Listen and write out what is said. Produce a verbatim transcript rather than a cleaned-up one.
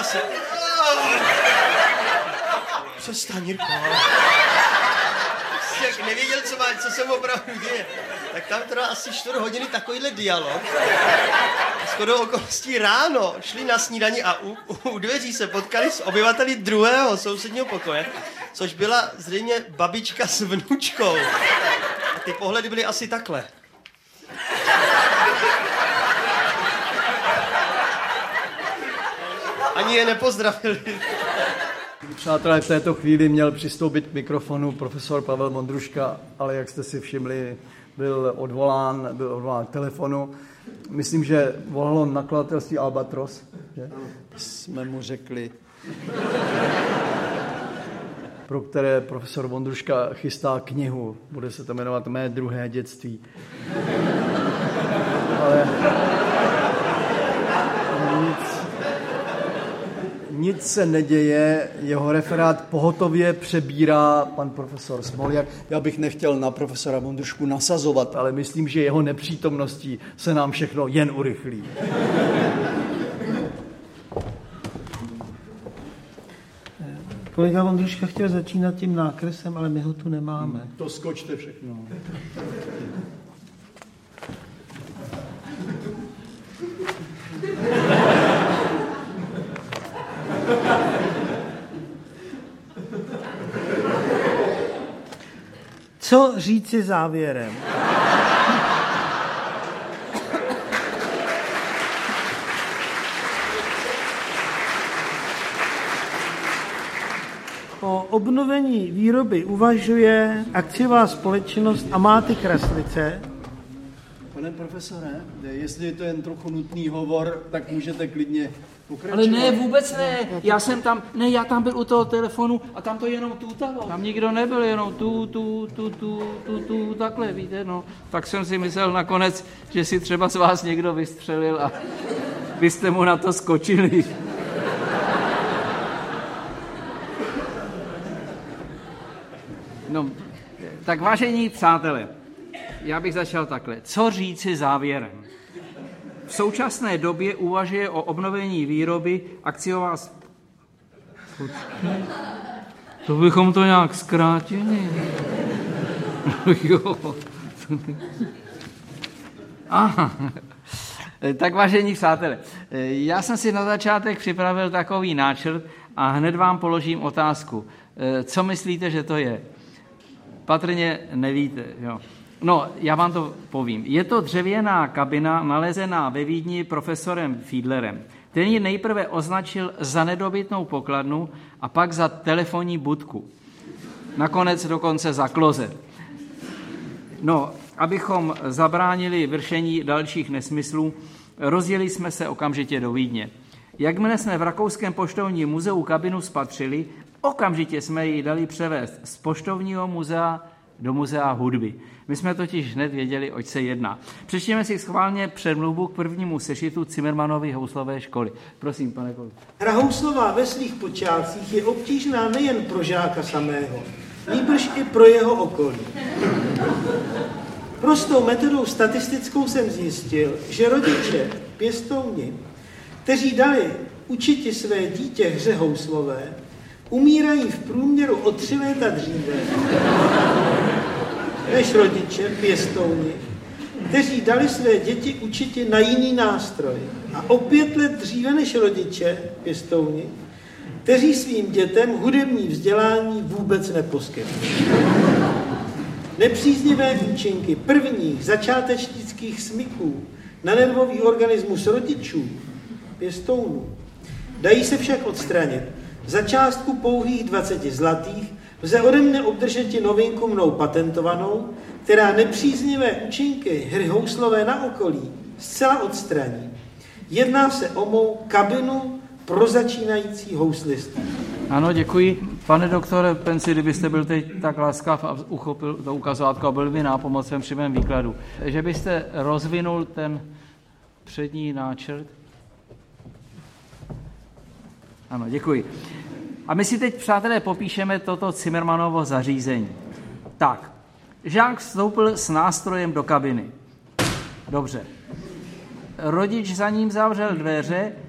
zase. Přestaň, Jirko. Jak nevěděl, co, má, co se mu opravdu děje. Tak tam teda asi čtvrt hodiny takovýhle dialog. Shodou okolností ráno šli na snídani a u, u dveří se potkali s obyvateli druhého sousedního pokoje, což byla zřejmě babička s vnučkou. A ty pohledy byly asi takhle. Ani je nepozdravili. Přátelé, v této chvíli měl přistoupit k mikrofonu profesor Pavel Vondruška, ale jak jste si všimli, byl odvolán, byl odvolán k telefonu. Myslím, že volalo nakladatelství Albatros, že? Jsme mu řekli, pro které profesor Vondruška chystá knihu. Bude se to jmenovat Mé druhé dětství. Ale nic, nic se neděje, jeho referát pohotově přebírá pan profesor Smoljak. Já bych nechtěl na profesora Vondrušku nasazovat, ale myslím, že jeho nepřítomností se nám všechno jen urychlí. Kolega Vondruška chtěl začínat tím nákresem, ale my ho tu nemáme. Hmm, to skočte všechno. Co říci závěrem? O obnovení výroby uvažuje akciová společnost Amáty Kraslice. Pane profesore, jestli je to jen trochu nutný hovor, tak můžete klidně pokračovat. Ale ne, vůbec ne. Já jsem tam, ne, já tam byl u toho telefonu a tam to jenom tutalo. Tam nikdo nebyl, jenom tu, tu, tu, tu, tu, tu, takhle, víte, no. Tak jsem si myslel nakonec, že si třeba z vás někdo vystřelil a vy jste mu na to skočili. No, tak vážení přátelé, já bych začal takhle. Co říci závěrem? V současné době uvažuje o obnovení výroby akciová... To bychom to nějak zkrátili. Jo. Aha. Tak vážení přátelé, já jsem si na začátek připravil takový náčrt a hned vám položím otázku. Co myslíte, že to je? Patrně nevíte, jo. No, já vám to povím. Je to dřevěná kabina nalezená ve Vídni profesorem Fiedlerem. Ten ji nejprve označil za nedobytnou pokladnu a pak za telefonní budku. Nakonec dokonce za klozet. No, abychom zabránili vršení dalších nesmyslů, rozjeli jsme se okamžitě do Vídně. Jakmile jsme v Rakouském poštovním muzeu kabinu spatřili, okamžitě jsme ji dali převést z poštovního muzea do muzea hudby. My jsme totiž hned věděli, oč se jedná. Přečtěme si schválně předmluvu k prvnímu sešitu Cimrmanovy houslové školy. Prosím, pane kolego. Hra houslová ve svých počátcích je obtížná nejen pro žáka samého, nýbrž i pro jeho okolí. Prostou metodou statistickou jsem zjistil, že rodiče, pěstouni, kteří dali učiti své dítě hře houslové, umírají v průměru o tři léta dříve než rodiče, pěstouni, kteří dali své děti učiti na jiný nástroj. A o pět let dříve než rodiče, pěstouni, kteří svým dětem hudební vzdělání vůbec neposkytli. Nepříznivé účinky prvních začátečnických smyků na nervový organismus rodičů, pěstounů, dají se však odstranit. Za částku pouhých dvaceti zlatých lze ode mne obdržet novinku mnou patentovanou, která nepříznivé účinky hry houslové na okolí zcela odstraní. Jedná se o mou kabinu pro začínající houslisty. Ano, děkuji. Pane doktore Penci, kdybyste byl teď tak laskav a uchopil to ukazovátko a byl mi nápomocen při mém výkladu, že byste rozvinul ten přední náčrt. Ano, děkuji. A my si teď, přátelé, popíšeme toto Cimrmanovo zařízení. Tak, žák vstoupil s nástrojem do kabiny. Dobře. Rodič za ním zavřel dveře